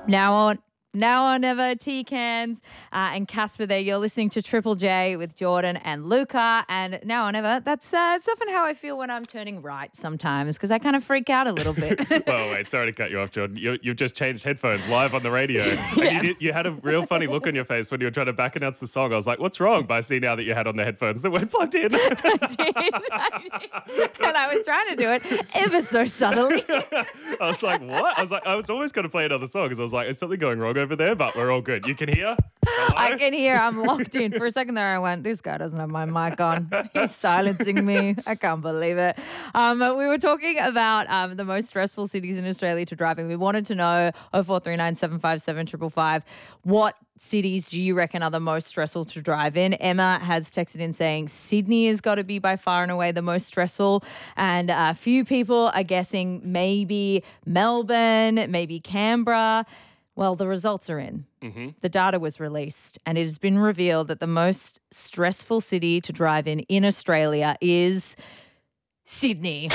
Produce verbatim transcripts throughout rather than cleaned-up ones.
Now on. Now or never, T Cans uh, and Casper there. You're listening to Triple J with Jordan and Luca. And now or never, that's uh, it's often how I feel when I'm turning right sometimes because I kind of freak out a little bit. Oh, wait, sorry to cut you off, Jordan. You, you've just changed headphones live on the radio. And Yeah. you, did, you had a real funny look on your face when you were trying to back announce the song. I was like, what's wrong? But I see now that you had on the headphones that weren't plugged in. I did. I did. And I was trying to do it ever so subtly. I was like, what? I was like, I was always going to play another song because I was like, is something going wrong over there? But we're all good. You can hear? Hello? I can hear. I'm locked in. For a second there, I went, this guy doesn't have my mic on. He's silencing me. I can't believe it. Um, we were talking about um, the most stressful cities in Australia to drive in. We wanted to know, oh four three nine, seven five seven, five five five, what cities do you reckon are the most stressful to drive in? Emma has texted in saying Sydney has got to be by far and away the most stressful. And a few people are guessing maybe Melbourne, maybe Canberra. Well, the results are in. Mm-hmm. The data was released and it has been revealed that the most stressful city to drive in in Australia is Sydney.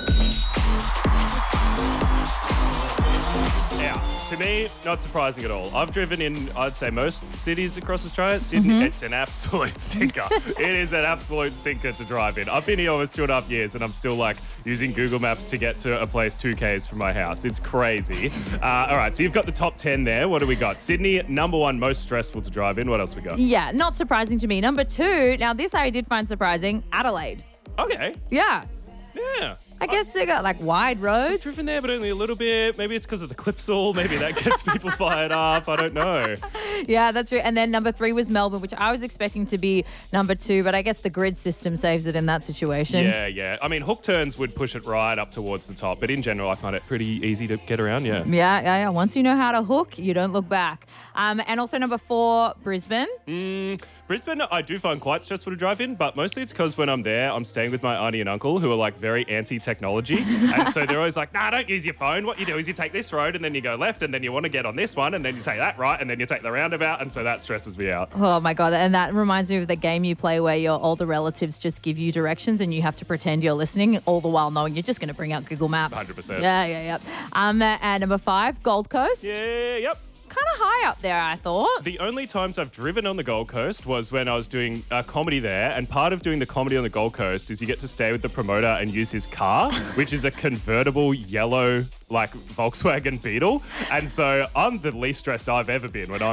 Yeah, to me, not surprising at all. I've driven in, I'd say, most cities across Australia. Sydney, Mm-hmm. it's an absolute stinker. It is an absolute stinker to drive in. I've been here almost two and a half years and I'm still like using Google Maps to get to a place two Ks from my house. It's crazy. Uh, all right, so you've got the top ten there. What do we got? Sydney, number one, most stressful to drive in. What else we got? Yeah, not surprising to me. Number two, now this I did find surprising, Adelaide. Okay, Yeah, yeah. I guess they got like wide roads. Driven there, but only a little bit. Maybe it's because of the Clipsal. Maybe that gets people fired up. I don't know. Yeah, that's true. And then number three was Melbourne, which I was expecting to be number two, but I guess the grid system saves it in that situation. Yeah, yeah. I mean, hook turns would push it right up towards the top, but in general, I find it pretty easy to get around, yeah. Yeah, yeah, yeah. Once you know how to hook, you don't look back. Um, and also number four, Brisbane. Mm, Brisbane, I do find quite stressful to drive in, but mostly it's because when I'm there, I'm staying with my auntie and uncle who are like very anti-technology. And so they're always like, nah, don't use your phone. What you do is you take this road and then you go left and then you want to get on this one and then you take that right and then you take the roundabout. And so that stresses me out. Oh my God. And that reminds me of the game you play where your older relatives just give you directions and you have to pretend you're listening, all the while knowing you're just going to bring out Google Maps. one hundred percent. Yeah, yeah, yeah. Um, and number five, Gold Coast. Yeah, yep. Kind of high up there, I thought. The only times I've driven on the Gold Coast was when I was doing uh, comedy there, and part of doing the comedy on the Gold Coast is you get to stay with the promoter and use his car, which is a convertible yellow, like, Volkswagen Beetle. And so I'm the least stressed I've ever been when I'm